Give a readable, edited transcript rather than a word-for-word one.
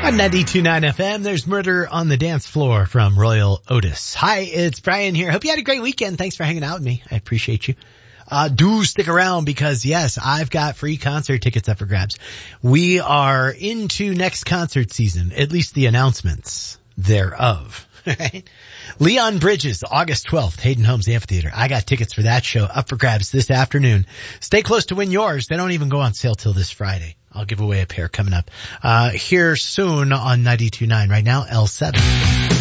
On 92.9 FM, there's Murder on the Dance Floor from Royal Otis. Hi, it's Brian here. Hope you had a great weekend. Thanks for hanging out with me. I appreciate you. Do stick around because, yes, I've got free concert tickets up for grabs. We are into next concert season, at least the announcements thereof. Right? Leon Bridges, August 12th, Hayden Homes Amphitheater. I got tickets for that show up for grabs this afternoon. Stay close to win yours. They don't even go on sale till this Friday. I'll give away a pair coming up here soon on 92.9. Right now, L7.